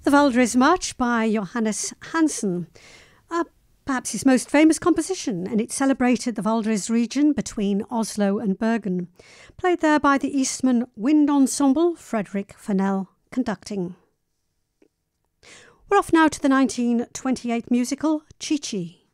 The Valdres March by Johannes Hansen, perhaps his most famous composition, and it celebrated the Valdres region between Oslo and Bergen, played there by the Eastman Wind Ensemble, Frederick Fennell conducting. We're off now to the 1928 musical Chi Chi.